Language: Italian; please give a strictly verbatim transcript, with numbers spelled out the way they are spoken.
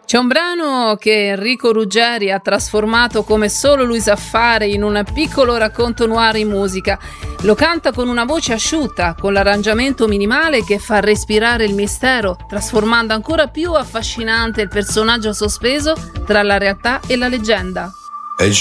C'è un brano che Enrico Ruggeri ha trasformato come solo lui sa fare in un piccolo racconto noir in musica. Lo canta con una voce asciutta, con l'arrangiamento minimale che fa respirare il mistero, trasformando ancora più affascinante il personaggio sospeso tra la realtà e la leggenda.